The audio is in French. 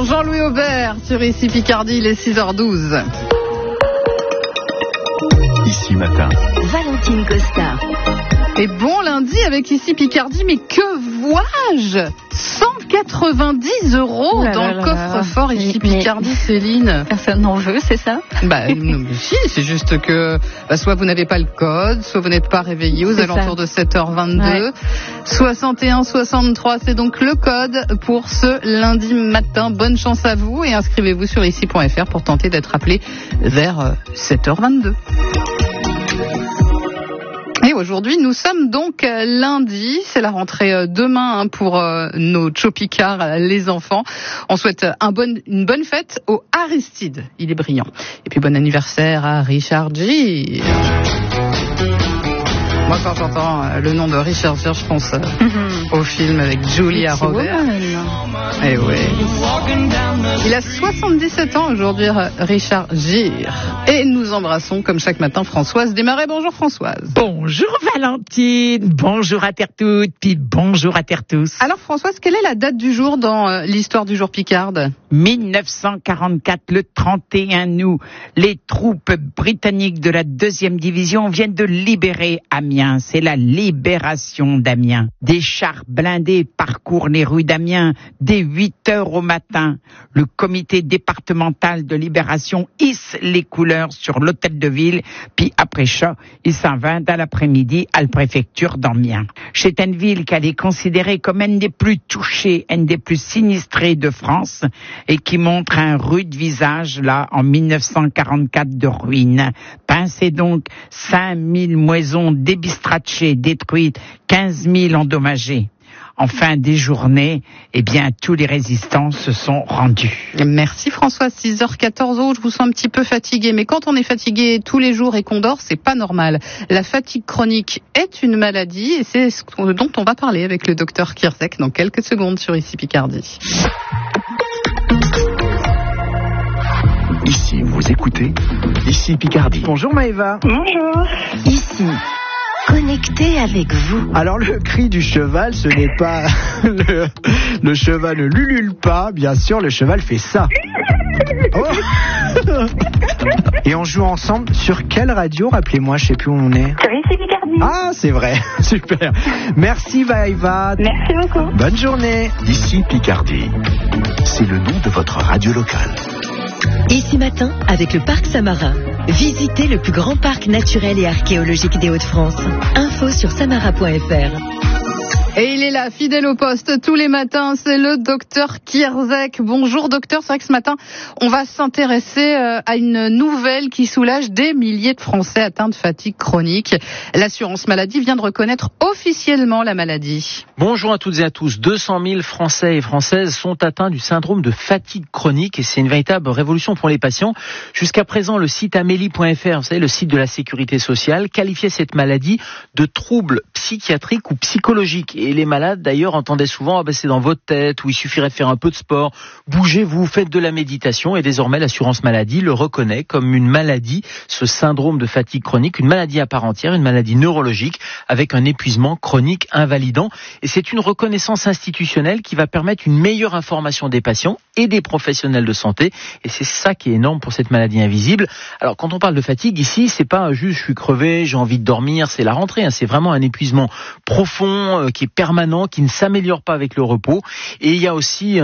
Attention, Jean-Louis Aubert sur Ici Picardie, il est 6h12. Ici Matin. Valentine Costa. Et bon lundi avec Ici Picardie, mais que vois-je ? 190 € dans le coffre-fort Ici Picardie, Céline. Personne n'en veut, c'est ça ? Non, mais si, c'est juste que soit vous n'avez pas le code, soit vous n'êtes pas réveillé aux alentours de 7h22. Ouais. 61-63, c'est donc le code pour ce lundi matin. Bonne chance à vous et inscrivez-vous sur ici.fr pour tenter d'être appelé vers 7h22. Et aujourd'hui, nous sommes donc lundi, c'est la rentrée demain pour nos Chopicards, les enfants. On souhaite une bonne fête au Aristide, il est brillant. Et puis bon anniversaire à Richard Gere. Moi, quand j'entends le nom de Richard Gere, je pense au film avec Julia Roberts. Eh oui. Il a 77 ans aujourd'hui, Richard Gere. Et nous embrassons, comme chaque matin, Françoise Desmarais. Bonjour Françoise. Bonjour Valentine, bonjour à terre toutes, puis bonjour à terre tous. Alors Françoise, quelle est la date du jour dans l'histoire du jour Picarde ? 1944, le 31 août, les troupes britanniques de la 2e division viennent de libérer Amiens. C'est la libération d'Amiens. Des chars blindés parcourent les rues d'Amiens dès 8h au matin. Le comité départemental de libération hisse les couleurs sur l'hôtel de ville, puis après ça, il s'en va dans l'après-midi à la préfecture d'Amiens. C'est une ville qu'elle est considérée comme une des plus touchées, une des plus sinistrées de France, et qui montre un rude visage, là, en 1944 de ruines. Pincez donc 5000 maisons débistrachées, détruites, 15 000 endommagées. En fin des journées, tous les résistants se sont rendus. Merci François, 6h14. Je vous sens un petit peu fatigué, mais quand on est fatigué tous les jours et qu'on dort, c'est pas normal. La fatigue chronique est une maladie et c'est ce dont on va parler avec le docteur Kierzek dans quelques secondes sur Ici Picardie. Ici, vous écoutez Ici Picardie. Bonjour Maëva. Bonjour. Ici. Connecté avec vous. Alors le cri du cheval, ce n'est pas le cheval ne lulule pas, bien sûr, le cheval fait ça. Oh. Et on joue ensemble sur quelle radio ? Rappelez-moi, je sais plus où on est. Sur Ici Picardie. Ah, c'est vrai, super. Merci Vaïva. Merci beaucoup. Bonne journée. Ici Picardie, c'est le nom de votre radio locale. Ici Matin, avec le Parc Samara. Visitez le plus grand parc naturel et archéologique des Hauts-de-France. Info sur samara.fr. Et il est là, fidèle au poste, tous les matins, c'est le docteur Kierzek. Bonjour docteur, c'est vrai que ce matin, on va s'intéresser à une nouvelle qui soulage des milliers de Français atteints de fatigue chronique. L'assurance maladie vient de reconnaître officiellement la maladie. Bonjour à toutes et à tous. 200 000 Français et Françaises sont atteints du syndrome de fatigue chronique et c'est une véritable révolution pour les patients. Jusqu'à présent, le site amélie.fr, vous savez, le site de la sécurité sociale, qualifiait cette maladie de trouble psychiatrique ou psychologique. Et les malades, d'ailleurs, entendaient souvent « c'est dans votre tête » ou « il suffirait de faire un peu de sport ». Bougez-vous, faites de la méditation. Et désormais, l'assurance maladie le reconnaît comme une maladie, ce syndrome de fatigue chronique, une maladie à part entière, une maladie neurologique avec un épuisement chronique invalidant. Et c'est une reconnaissance institutionnelle qui va permettre une meilleure information des patients et des professionnels de santé. Et c'est ça qui est énorme pour cette maladie invisible. Alors, quand on parle de fatigue, ici, c'est pas juste « je suis crevé, j'ai envie de dormir », c'est la rentrée. C'est vraiment un épuisement profond qui est permanent, qui ne s'améliore pas avec le repos. Et il y a aussi